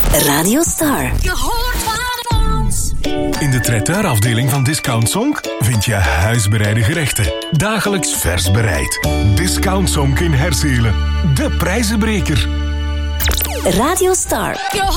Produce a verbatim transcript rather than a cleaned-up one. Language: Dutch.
Radio Star. Je hoort van ons. In de traiteurafdeling van Discount Zonk vind je huisbereide gerechten. Dagelijks vers bereid. Discount Zonk in Herzelen. De prijzenbreker. Radio Star. Je